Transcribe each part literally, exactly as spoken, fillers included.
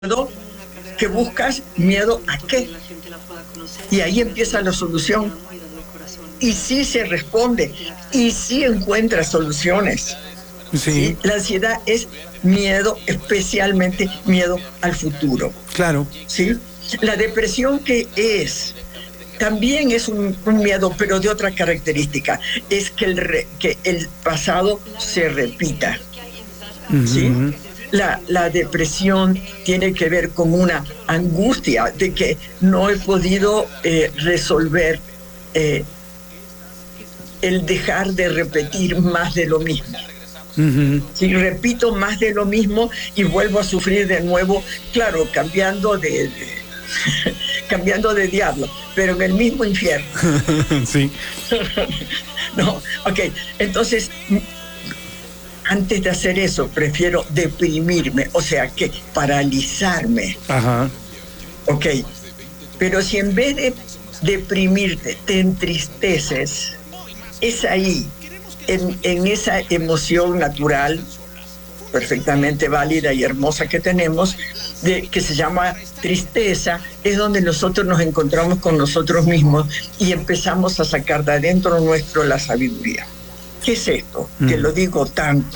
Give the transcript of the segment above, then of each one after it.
que buscas miedo a qué. Y ahí empieza la solución. Y sí se responde, y sí encuentra soluciones. Sí. ¿Sí? La ansiedad es miedo, especialmente miedo al futuro. Claro. ¿Sí? La depresión, que es, también es un, un miedo, pero de otra característica, es que el, re, que el pasado se repita. Uh-huh. ¿Sí? La, la depresión tiene que ver con una angustia de que no he podido eh, resolver eh, el dejar de repetir más de lo mismo. Uh-huh. Si repito más de lo mismo y vuelvo a sufrir de nuevo, claro, cambiando de, de cambiando de diablo, pero en el mismo infierno. Sí. No, ok, entonces antes de hacer eso, prefiero deprimirme, o sea, que paralizarme. Ajá. Ok, pero si en vez de deprimirte te entristeces, es ahí, en, en esa emoción natural, perfectamente válida y hermosa que tenemos, de, que se llama tristeza, es donde nosotros nos encontramos con nosotros mismos y empezamos a sacar de adentro nuestro la sabiduría. ¿Qué es esto? Mm. Que lo digo tanto.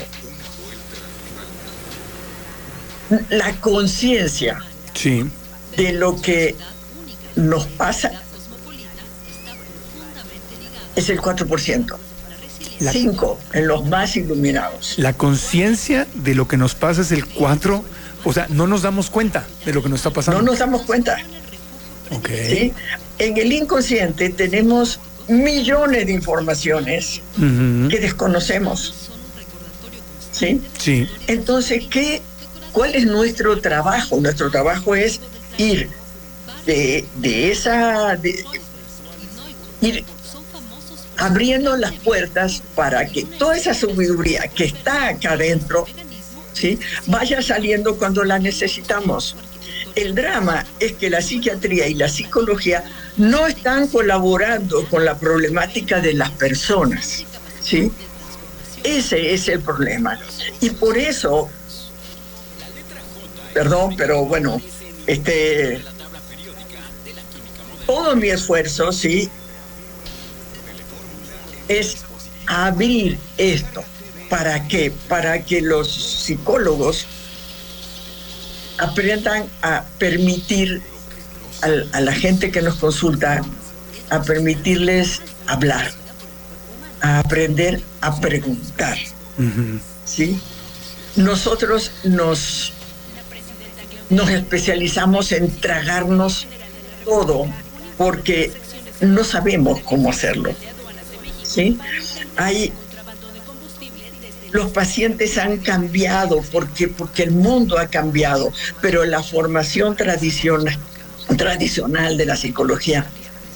La conciencia sí. de lo que nos pasa es el cuatro por ciento. La, cinco en los más iluminados. La conciencia de lo que nos pasa es el cuatro, o sea, no nos damos cuenta de lo que nos está pasando. No nos damos cuenta. Ok. ¿Sí? En el inconsciente tenemos millones de informaciones uh-huh. que desconocemos. ¿Sí? Sí. Entonces, ¿qué, ¿cuál es nuestro trabajo? Nuestro trabajo es ir de, de esa... De, ir abriendo las puertas para que toda esa sabiduría que está acá adentro, ¿sí?, vaya saliendo cuando la necesitamos. El drama es que la psiquiatría y la psicología no están colaborando con la problemática de las personas, ¿sí? Ese es el problema. Y por eso, perdón, pero bueno, este, todo mi esfuerzo, ¿sí?, es abrir esto. ¿Para qué? Para que los psicólogos aprendan a permitir a, a la gente que nos consulta, a permitirles hablar, a aprender a preguntar. Uh-huh. ¿Sí? Nosotros nos, nos especializamos en tragarnos todo porque no sabemos cómo hacerlo. ¿Sí? Hay, los pacientes han cambiado porque, porque el mundo ha cambiado, pero la formación tradicional, tradicional de la psicología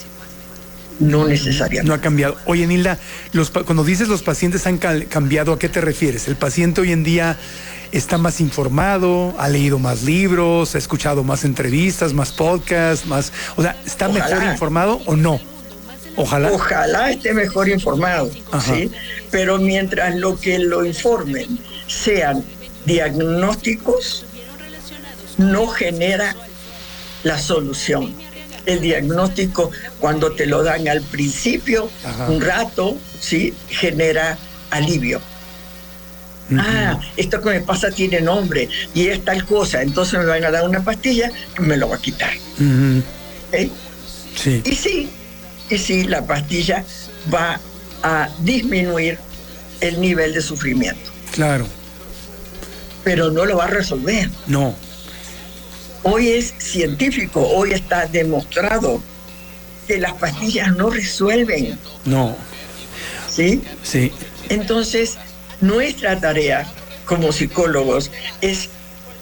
no necesariamente. No ha cambiado. Oye, Nilda, los, cuando dices los pacientes han cambiado, ¿a qué te refieres? ¿El paciente hoy en día está más informado, ha leído más libros, ha escuchado más entrevistas, más podcasts, más, o sea, ¿está Ojalá. mejor informado o no? Ojalá. Ojalá esté mejor informado, ¿sí? Pero mientras lo que lo informen sean diagnósticos, no genera la solución. El diagnóstico, cuando te lo dan al principio, Ajá. un rato, ¿sí?, genera alivio. Uh-huh. Ah, esto que me pasa tiene nombre y es tal cosa, entonces me van a dar una pastilla y me lo va a quitar. Uh-huh. ¿Eh? Sí. Y sí, y sí, la pastilla va a disminuir el nivel de sufrimiento. Claro. Pero no lo va a resolver. No. Hoy es científico, hoy está demostrado que las pastillas no resuelven. No. ¿Sí? Sí. Entonces, nuestra tarea como psicólogos es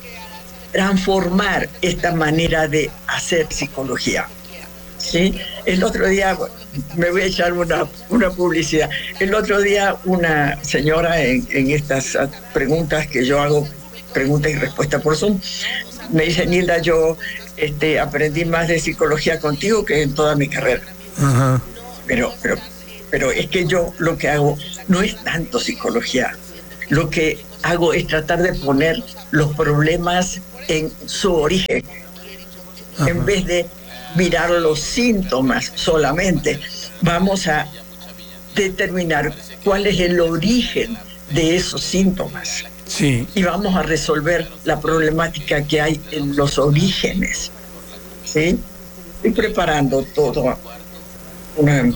transformar esta manera de hacer psicología. ¿Sí? El otro día, me voy a echar una, una publicidad, el otro día una señora en, en estas preguntas que yo hago, pregunta y respuesta por Zoom, me dice: Nilda, yo este, aprendí más de psicología contigo que en toda mi carrera. Uh-huh. Pero, pero, pero es que yo lo que hago no es tanto psicología, lo que hago es tratar de poner los problemas en su origen, Ajá. en vez de mirar los síntomas solamente. Vamos a determinar cuál es el origen de esos síntomas. Sí. Y vamos a resolver la problemática que hay en los orígenes. ¿Sí? Estoy preparando todo una,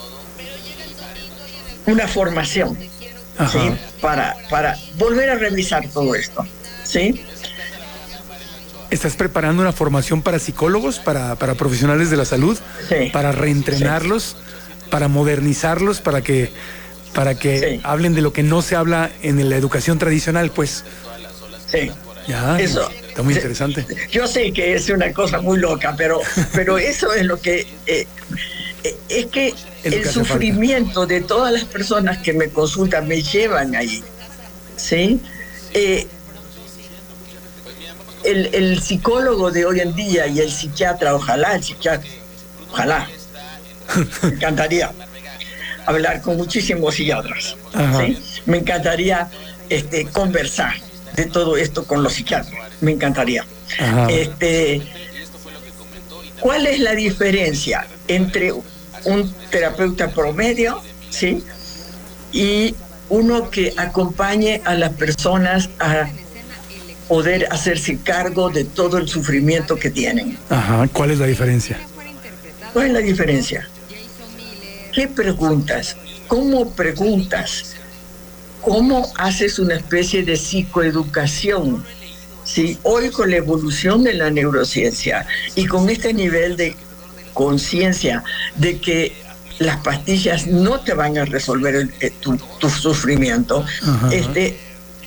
una formación, ¿sí? para, para volver a revisar todo esto. ¿Sí? ¿Estás preparando una formación para psicólogos, para, para profesionales de la salud? Sí. Para reentrenarlos, sí. para modernizarlos, para que, para que sí. hablen de lo que no se habla en la educación tradicional, pues. Sí. Ya, eso está muy interesante. Yo sé que es una cosa muy loca, pero, pero eso es lo que... Eh, es que es el que sufrimiento falta. De todas las personas que me consultan me llevan ahí. ¿Sí? Eh, el, el psicólogo de hoy en día y el psiquiatra, ojalá, el psiquiatra, ojalá, me encantaría hablar con muchísimos psiquiatras. ¿Sí? Me encantaría este, conversar de todo esto con los psiquiatras. Me encantaría. Ajá. Este, ¿cuál es la diferencia entre un terapeuta promedio, ¿sí? y uno que acompañe a las personas a poder hacerse cargo de todo el sufrimiento que tienen? Ajá. ¿Cuál es la diferencia? ¿Cuál es la diferencia? ¿Qué preguntas? ¿Cómo preguntas? ¿Cómo haces una especie de psicoeducación? ¿Sí? Hoy, con la evolución de la neurociencia y con este nivel de conciencia de que las pastillas no te van a resolver el, el, tu, tu sufrimiento, este,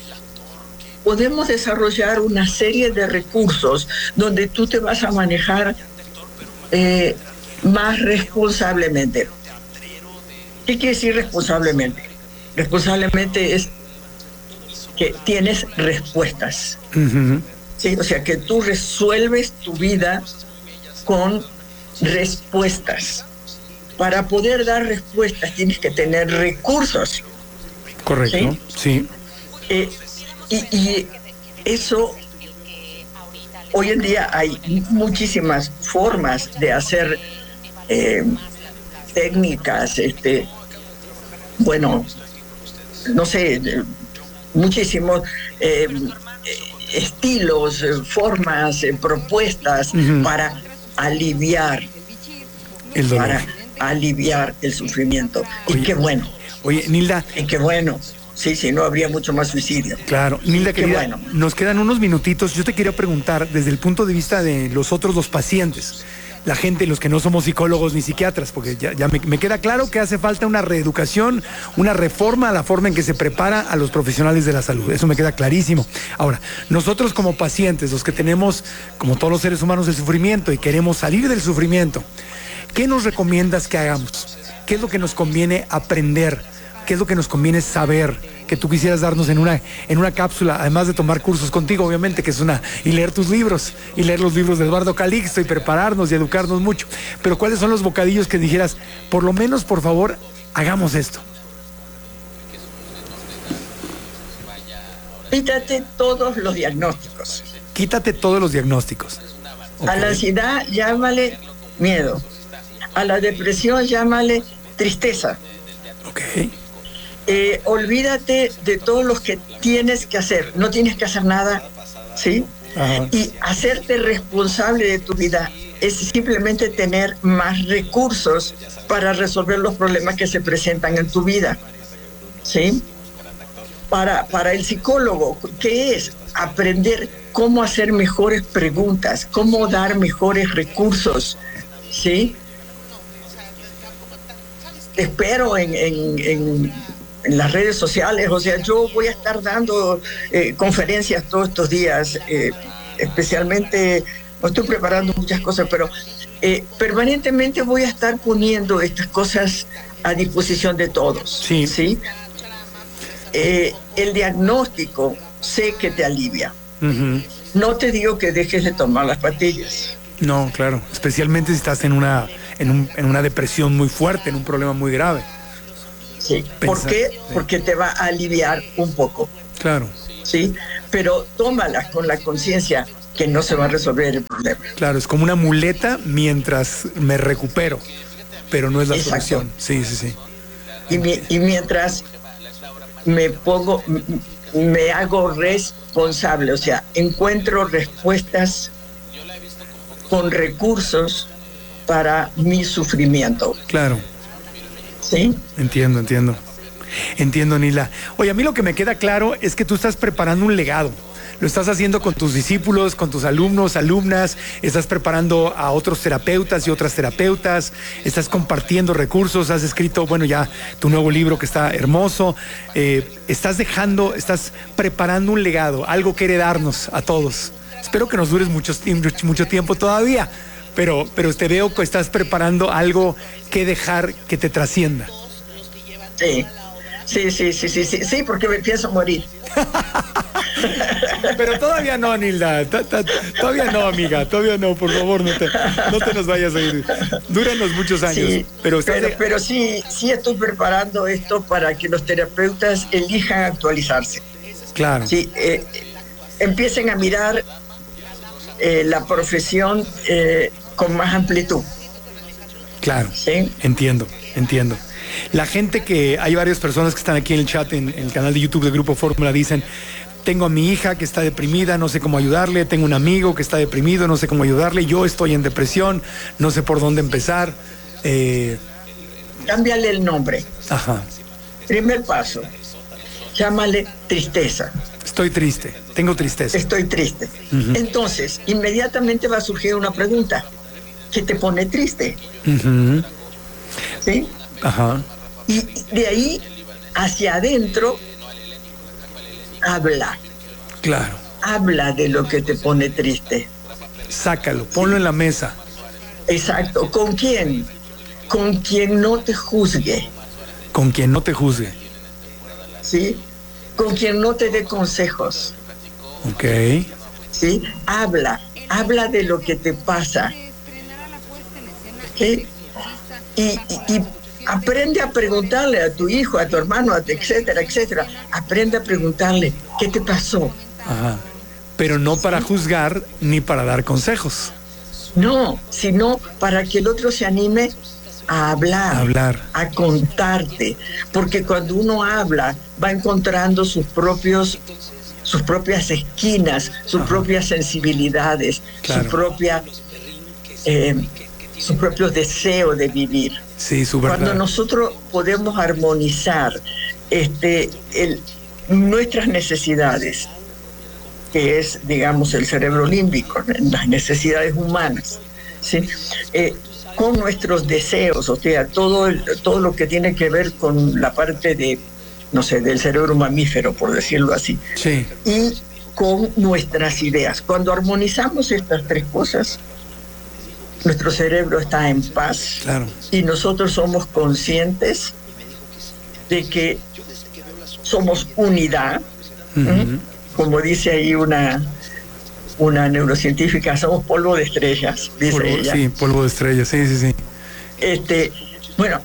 podemos desarrollar una serie de recursos donde tú te vas a manejar eh, más responsablemente. ¿Qué quiere decir responsablemente? Responsablemente es que tienes respuestas. Uh-huh. ¿Sí? O sea, que tú resuelves tu vida con respuestas. Para poder dar respuestas tienes que tener recursos. Correcto, sí. sí. Eh, y, y eso, hoy en día hay muchísimas formas de hacer eh, técnicas, este, bueno, no sé, muchísimos eh, estilos, formas, propuestas uh-huh. para aliviar el dolor. Para aliviar el sufrimiento. Oye, y qué bueno. Oye, Nilda. Y qué bueno. Sí, sí, no habría mucho más suicidio. Claro. Nilda, querida, bueno. Nos quedan unos minutitos. Yo te quería preguntar, desde el punto de vista de los otros, los pacientes, la gente, los que no somos psicólogos ni psiquiatras, porque ya, ya me, me queda claro que hace falta una reeducación, una reforma a la forma en que se prepara a los profesionales de la salud. Eso me queda clarísimo. Ahora, nosotros como pacientes, los que tenemos, como todos los seres humanos, el sufrimiento y queremos salir del sufrimiento, ¿qué nos recomiendas que hagamos? ¿Qué es lo que nos conviene aprender? ¿Qué es lo que nos conviene saber? Que tú quisieras darnos en una, en una cápsula, además de tomar cursos contigo, obviamente, que es una, y leer tus libros, y leer los libros de Eduardo Calixto, y prepararnos y educarnos mucho. Pero ¿cuáles son los bocadillos que dijeras, por lo menos, por favor, hagamos esto? Quítate todos los diagnósticos. Quítate todos los diagnósticos. Okay. A la ansiedad, llámale miedo. A la depresión, llámale tristeza. Ok. Eh, olvídate de todos los que tienes que hacer. No tienes que hacer nada, ¿sí? Ajá. Y hacerte responsable de tu vida es simplemente tener más recursos para resolver los problemas que se presentan en tu vida, ¿sí? Para, para el psicólogo, ¿qué es? Aprender cómo hacer mejores preguntas, cómo dar mejores recursos, ¿sí? Espero en... en, en en las redes sociales, o sea, yo voy a estar dando eh, conferencias todos estos días, eh, especialmente, no estoy preparando muchas cosas, pero eh, permanentemente voy a estar poniendo estas cosas a disposición de todos. Sí. ¿Sí? Eh, el diagnóstico sé que te alivia. Uh-huh. No te digo que dejes de tomar las pastillas. No, claro, especialmente si estás en una, en, un, en una depresión muy fuerte, en un problema muy grave. Sí. ¿Por qué? Sí. Porque te va a aliviar un poco. Claro. Sí. pero tómalas con la conciencia que no se va a resolver el problema. Claro, es como una muleta mientras me recupero, pero no es la Exacto. solución. Sí, sí, sí. Y, mi, y mientras me pongo, me hago responsable, o sea, encuentro respuestas con recursos para mi sufrimiento. Claro. ¿Sí? Entiendo, entiendo. Entiendo, Nilda. Oye, a mí lo que me queda claro es que tú estás preparando un legado. Lo estás haciendo con tus discípulos, con tus alumnos, alumnas, estás preparando a otros terapeutas y otras terapeutas, estás compartiendo recursos, has escrito, bueno, ya tu nuevo libro que está hermoso, eh, estás dejando, estás preparando un legado, algo que heredarnos a todos. Espero que nos dures mucho, mucho tiempo todavía, pero, pero te veo que estás preparando algo que dejar que te trascienda. Sí, sí, sí, sí, sí, sí, sí, porque me pienso morir. Pero todavía no, Nilda, todavía no, amiga, todavía no, por favor, no te, no te nos vayas a ir. Dúranos muchos años. Sí, pero, pero, de... pero sí, sí estoy preparando esto para que los terapeutas elijan actualizarse. Claro. Sí, eh, empiecen a mirar eh, la profesión eh, con más amplitud. Claro, ¿sí? Entiendo, entiendo. La gente que, hay varias personas que están aquí en el chat, en, en el canal de YouTube del Grupo Fórmula, dicen, tengo a mi hija que está deprimida, no sé cómo ayudarle, tengo un amigo que está deprimido, no sé cómo ayudarle, yo estoy en depresión, no sé por dónde empezar. Eh... Cámbiale el nombre. Ajá. Primer paso, llámale tristeza. Estoy triste, tengo tristeza. Estoy triste. Uh-huh. Entonces, inmediatamente va a surgir una pregunta. ¿Qué te pone triste? Uh-huh. ¿Sí? Ajá. Y de ahí hacia adentro, habla. Claro. Habla de lo que te pone triste. Sácalo, ponlo en la mesa. Exacto. ¿Con quién? Con quien no te juzgue. Con quien no te juzgue. ¿Sí? Con quien no te dé consejos. Ok. ¿Sí? Habla. Habla de lo que te pasa. ¿Sí? Y, y, y aprende a preguntarle a tu hijo, a tu hermano, etcétera, etcétera. Aprende a preguntarle, ¿qué te pasó? Ajá. Pero no para juzgar ni para dar consejos. No, sino para que el otro se anime a hablar, a hablar, a contarte. Porque cuando uno habla, va encontrando sus propios, sus propias esquinas, sus Ajá. propias sensibilidades, claro. su propia, eh, su propio deseo de vivir. Sí, su verdad. Cuando nosotros podemos armonizar este, el, nuestras necesidades, que es, digamos, el cerebro límbico, las necesidades humanas, ¿sí? Eh, con nuestros deseos, o sea, todo, el, todo lo que tiene que ver con la parte de, no sé, del cerebro mamífero, por decirlo así, sí. y con nuestras ideas. Cuando armonizamos estas tres cosas, nuestro cerebro está en paz, claro. y nosotros somos conscientes de que somos unidad, uh-huh. ¿eh? Como dice ahí una, una neurocientífica, somos polvo de estrellas, dice polvo, ella. Sí, polvo de estrellas, sí, sí, sí. Este, bueno,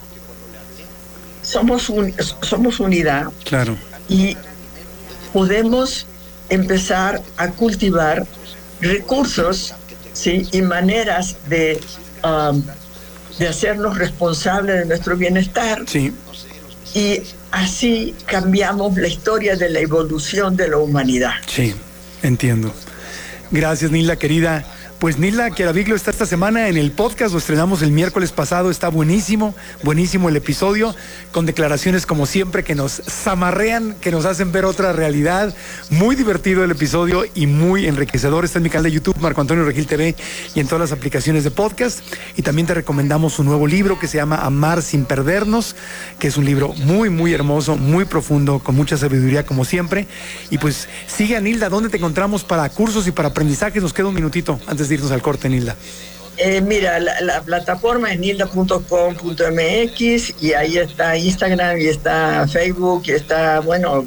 somos, un, somos unidad. Claro. Y podemos empezar a cultivar recursos, ¿sí? Y maneras de, um, de hacernos responsables de nuestro bienestar. Sí. Y así cambiamos la historia de la evolución de la humanidad. Sí, entiendo. Gracias, Nilda, querida. Pues Nilda Quiaraviglio está esta semana en el podcast, lo estrenamos el miércoles pasado, está buenísimo, buenísimo el episodio, con declaraciones como siempre que nos zamarrean, que nos hacen ver otra realidad. Muy divertido el episodio y muy enriquecedor. Está en mi canal de YouTube, Marco Antonio Regil T V, y en todas las aplicaciones de podcast. Y también te recomendamos un nuevo libro que se llama Amar sin perdernos, que es un libro muy, muy hermoso, muy profundo, con mucha sabiduría como siempre. Y pues sigue a Nilda, ¿dónde te encontramos para cursos y para aprendizajes? Nos queda un minutito antes de irnos al corte, Nilda. Eh, mira, la, la plataforma es nilda punto com punto m x y ahí está Instagram y está Facebook y está, bueno,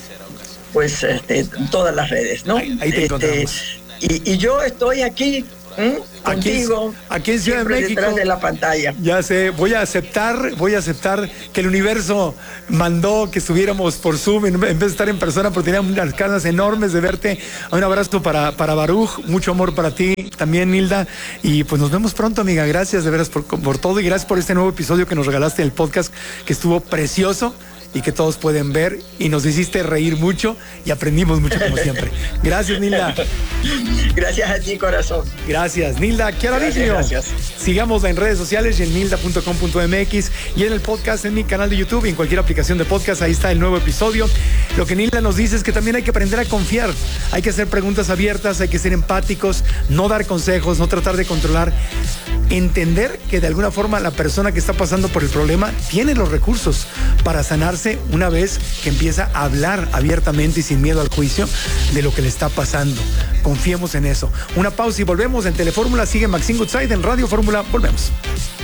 pues este, todas las redes, ¿no? Ahí, ahí te este, y, y yo estoy aquí ¿Mm? Contigo, aquí, aquí en Ciudad de México, detrás de la pantalla. Ya sé, voy a aceptar, voy a aceptar que el universo mandó que estuviéramos por Zoom en vez de estar en persona, porque tenía unas ganas enormes de verte. Un abrazo para, para Baruch, mucho amor para ti también, Nilda, y pues nos vemos pronto, amiga. Gracias de veras por, por todo, y gracias por este nuevo episodio que nos regalaste del podcast, que estuvo precioso y que todos pueden ver, y nos hiciste reír mucho y aprendimos mucho como siempre. Gracias, Nilda. Gracias a ti, corazón. Gracias, Nilda Chiaraviglio. Gracias, gracias. Sigamos en redes sociales y en nilda punto com punto m x y en el podcast en mi canal de YouTube y en cualquier aplicación de podcast. Ahí está el nuevo episodio. Lo que Nilda nos dice es que también hay que aprender a confiar. Hay que hacer preguntas abiertas, hay que ser empáticos, no dar consejos, no tratar de controlar. Entender que de alguna forma la persona que está pasando por el problema tiene los recursos para sanarse una vez que empieza a hablar abiertamente y sin miedo al juicio de lo que le está pasando. Confiemos en eso. Una pausa y volvemos en Telefórmula. Sigue Maxine Goodside en Radio Fórmula. Volvemos.